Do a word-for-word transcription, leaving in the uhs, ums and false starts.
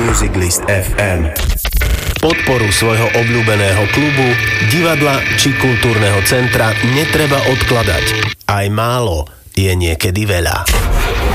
Musiclist ef em. Podporu svojho obľúbeného klubu, divadla či kultúrneho centra netreba odkladať. Aj málo je niekedy veľa.